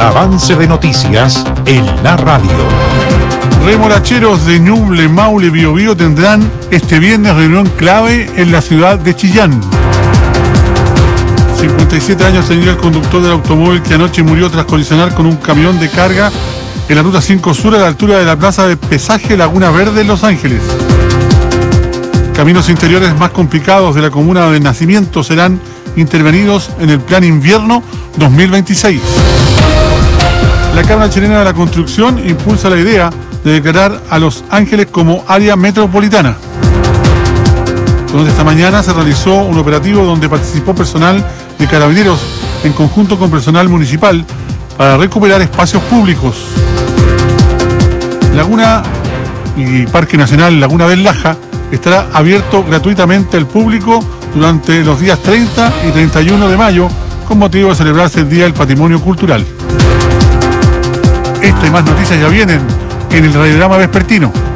Avance de noticias en la radio. Remolacheros de Ñuble, Maule, Biobío tendrán este viernes reunión clave en la ciudad de Chillán. 57 años tenía el conductor del automóvil que anoche murió tras colisionar con un camión de carga en la ruta 5 Sur a la altura de la plaza de pesaje Laguna Verde en Los Ángeles. Caminos interiores más complicados de la comuna de Nacimiento serán intervenidos en el Plan Invierno 2026. La Cámara Chilena de la Construcción impulsa la idea de declarar a Los Ángeles como área metropolitana. Durante esta mañana se realizó un operativo donde participó personal de Carabineros en conjunto con personal municipal para recuperar espacios públicos. Laguna y Parque Nacional Laguna del Laja estará abierto gratuitamente al público durante los días 30 y 31 de mayo con motivo de celebrarse el Día del Patrimonio Cultural. Esta y más noticias ya vienen en el Radiograma Vespertino.